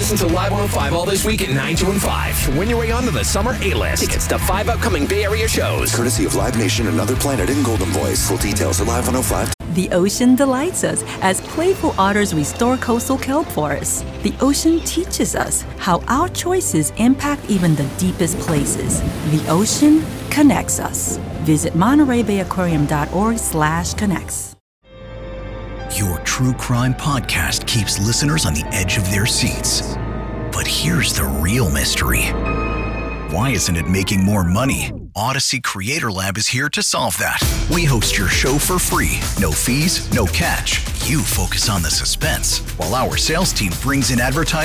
Listen to Live 105 all this week at 9, 2, and 5 to win your way onto the Summer A-List. Tickets to 5 upcoming Bay Area shows. Courtesy of Live Nation, Another Planet, and Golden Voice. Full details at Live 105. The ocean delights us as playful otters restore coastal kelp forests. The ocean teaches us how our choices impact even the deepest places. The ocean connects us. Visit MontereyBayAquarium.org/connects. Your true crime podcast keeps listeners on the edge of their seats. But here's the real mystery. Why isn't it making more money? Odyssey Creator Lab is here to solve that. We host your show for free. No fees, no catch. You focus on the suspense, while our sales team brings in advertising